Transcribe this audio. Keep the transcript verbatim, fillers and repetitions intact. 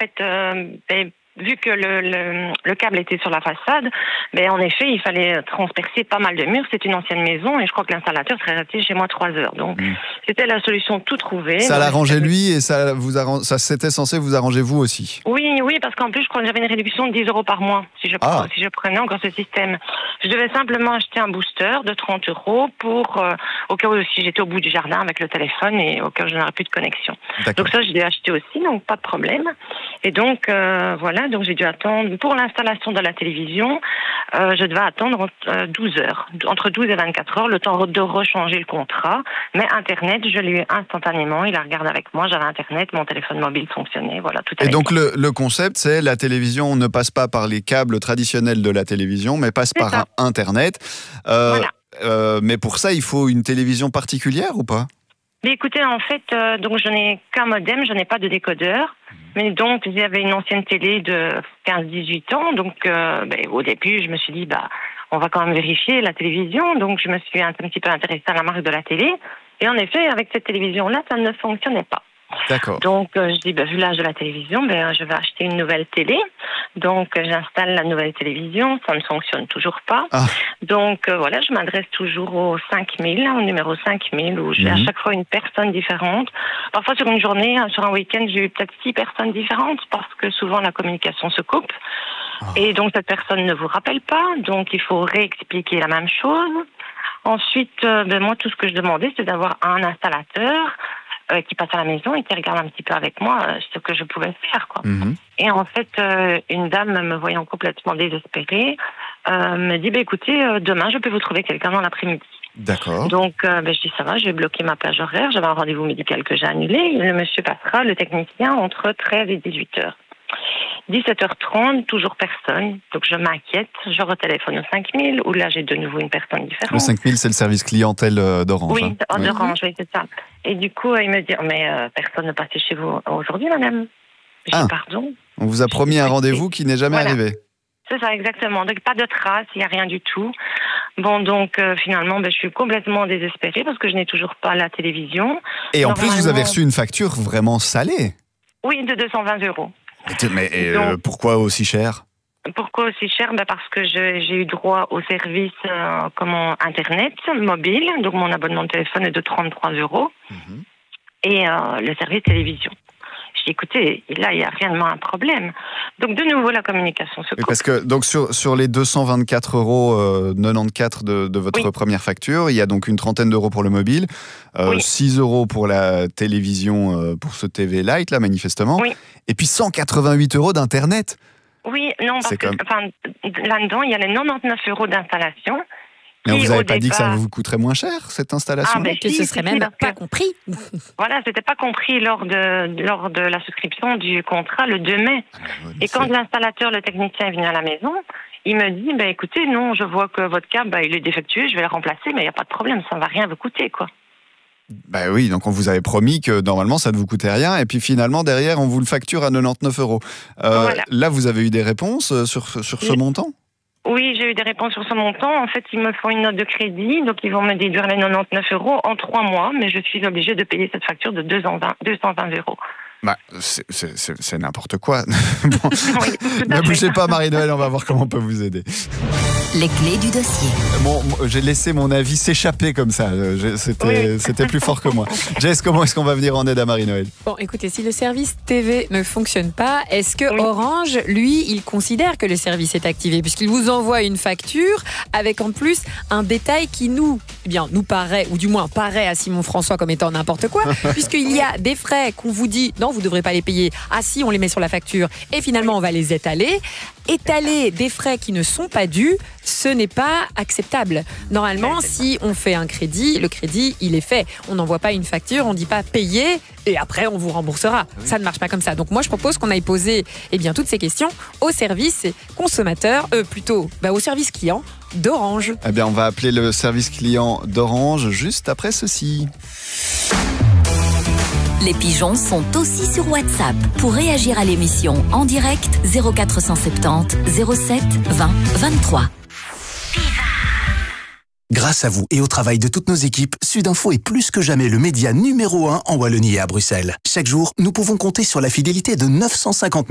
fait, euh, ben, vu que le, le, le câble était sur la façade, ben en effet, il fallait transpercer pas mal de murs. C'est une ancienne maison et je crois que l'installateur serait resté chez moi trois heures. Donc, mmh. c'était la solution tout trouvée. Ça l'arrangeait lui et ça vous arrange, ça c'était censé vous arranger vous aussi. Oui, oui, parce qu'en plus, je crois que j'avais une réduction de dix euros par mois si je, ah. si je prenais encore ce système. Je devais simplement acheter un booster de trente euros pour, euh, au cas où si j'étais au bout du jardin avec le téléphone et au cas où je n'aurais plus de connexion. Donc ça, je l'ai acheté aussi, donc pas de problème. Et donc, euh, voilà. Donc j'ai dû attendre, pour l'installation de la télévision, euh, je devais attendre euh, douze heures, entre douze et vingt-quatre heures, le temps de rechanger le contrat. Mais Internet, je l'ai eu instantanément, il a regardé avec moi, j'avais Internet, mon téléphone mobile fonctionnait, voilà, tout. Et donc le, le concept, c'est la télévision ne passe pas par les câbles traditionnels de la télévision, mais passe c'est par ça. Internet. Euh, voilà. euh, mais pour ça, il faut une télévision particulière ou pas ? Mais écoutez, en fait, euh, donc je n'ai qu'un modem, je n'ai pas de décodeur. Mais donc, il y avait une ancienne télé de quinze dix-huit ans. Donc, euh, ben, au début, je me suis dit, bah, on va quand même vérifier la télévision. Donc, je me suis un, un petit peu intéressée à la marque de la télé. Et en effet, avec cette télévision-là, ça ne fonctionnait pas. D'accord. Donc, euh, je dis, bah, vu l'âge de la télévision, ben, je vais acheter une nouvelle télé. Donc, euh, j'installe la nouvelle télévision. Ça ne fonctionne toujours pas. Ah. Donc, euh, voilà, je m'adresse toujours au cinq mille, au numéro cinq mille, où j'ai mm-hmm. à chaque fois une personne différente. Parfois, sur une journée, sur un week-end, j'ai eu peut-être six personnes différentes parce que souvent, la communication se coupe. Oh. Et donc, cette personne ne vous rappelle pas. Donc, il faut réexpliquer la même chose. Ensuite, euh, ben, moi, tout ce que je demandais, c'était d'avoir un installateur Euh, qui passe à la maison et qui regarde un petit peu avec moi euh, ce que je pouvais faire, quoi. Mmh. Et en fait, euh, une dame, me voyant complètement désespérée, euh, me dit, bah, écoutez, euh, demain, je peux vous trouver quelqu'un dans l'après-midi. D'accord. Donc, euh, bah, je dis, ça va, je vais bloquer ma plage horaire. J'avais un rendez-vous médical que j'ai annulé. Le monsieur passera, le technicien, entre treize et dix-huit heures. dix-sept heures trente, toujours personne. Donc, je m'inquiète. Je retéléphone au cinq mille, où là, j'ai de nouveau une personne différente. Le cinq mille, c'est le service clientèle d'Orange. Oui, hein. d'Orange, oui, c'est ça. Et du coup, il me dit, mais euh, personne ne passait chez vous aujourd'hui, madame. Je ah. dis, pardon. On vous a promis un rendez-vous qui n'est jamais voilà. arrivé. C'est ça, exactement. Donc, pas de traces, il n'y a rien du tout. Bon, donc, euh, finalement, ben, je suis complètement désespérée parce que je n'ai toujours pas la télévision. Et en plus, vous avez reçu une facture vraiment salée. Oui, de deux cent vingt euros. Mais euh, donc, pourquoi aussi cher ? Pourquoi aussi cher ? Ben parce que je, j'ai eu droit au service euh, comment, Internet, mobile. Donc, mon abonnement de téléphone est de trente-trois euros. Mm-hmm. Et euh, le service télévision. J'ai dit, écoutez, là, il y a réellement un problème. Donc, de nouveau, la communication se coupe. Oui, parce que donc, sur, sur les deux cent vingt-quatre euros quatre-vingt-quatorze de, de votre oui. première facture, il y a donc une trentaine d'euros pour le mobile, euh, oui. six euros pour la télévision, euh, pour ce T V Lite, là, manifestement, oui. et puis cent quatre-vingt-huit euros d'Internet. Oui, non, parce que enfin, là-dedans, il y a les quatre-vingt-dix-neuf euros d'installation. Mais on vous avait pas départ... dit que ça vous coûterait moins cher, cette installation ? Ah, ben que si, ce serait si, même parce pas que... compris. Voilà, c'était pas compris lors de, lors de la souscription du contrat le deux mai. Ah, ouais, et quand c'est... l'installateur, le technicien est venu à la maison, il me dit, ben écoutez, non, je vois que votre câble, ben, il est défectueux, je vais le remplacer, mais il n'y a pas de problème, ça ne va rien vous coûter, quoi. Bah oui, donc on vous avait promis que normalement ça ne vous coûtait rien, et puis finalement derrière on vous le facture à quatre-vingt-dix-neuf euros. Euh, voilà. Là, vous avez eu des réponses sur, sur ce oui. montant ? Oui, j'ai eu des réponses sur ce montant. En fait, ils me font une note de crédit, donc ils vont me déduire les quatre-vingt-dix-neuf euros en trois mois, mais je suis obligée de payer cette facture de deux cent vingt euros. Bah, c'est, c'est, c'est, c'est n'importe quoi. Bon. Oui, ne bougez pas, Marie-Noël, on va voir comment on peut vous aider. Les clés du dossier. Bon, j'ai laissé mon avis s'échapper comme ça. C'était, oui. c'était plus fort que moi. Jess, comment est-ce qu'on va venir en aide à Marie-Noël ? Bon, écoutez, si le service T V ne fonctionne pas, est-ce que oui. Orange, lui, il considère que le service est activé ? Puisqu'il vous envoie une facture avec en plus un détail qui nous, eh bien, nous paraît, ou du moins paraît à Simon François comme étant n'importe quoi, puisqu'il y a des frais qu'on vous dit, non, vous ne devrez pas les payer. Ah si, on les met sur la facture. Et finalement, on va les étaler. Étaler des frais qui ne sont pas dus, ce n'est pas acceptable. Normalement, si on fait un crédit, le crédit, il est fait. On n'envoie pas une facture, on ne dit pas payer et après on vous remboursera. Ça ne marche pas comme ça. Donc moi, je propose qu'on aille poser eh bien, toutes ces questions au service consommateur, euh, plutôt bah, au service client d'Orange. Eh bien, on va appeler le service client d'Orange juste après ceci. Les pigeons sont aussi sur WhatsApp. Pour réagir à l'émission en direct, zéro quatre cent soixante-dix zéro sept vingt vingt-trois. Grâce à vous et au travail de toutes nos équipes, Sudinfo est plus que jamais le média numéro un en Wallonie et à Bruxelles. Chaque jour, nous pouvons compter sur la fidélité de neuf cent cinquante